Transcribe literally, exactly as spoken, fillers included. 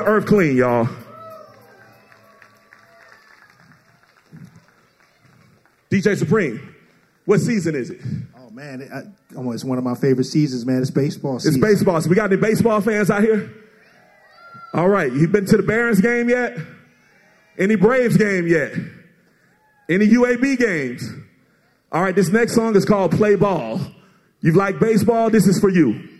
Earth Clean, y'all. D J Supreme, what season is it? Oh, man, it, I, oh, it's one of my favorite seasons, man. It's baseball season. It's baseball. So we got any baseball fans out here? All right. You been to the Barons game yet? Any Braves game yet? Any U A B games? All right, this next song is called Play Ball. You like baseball? This is for you.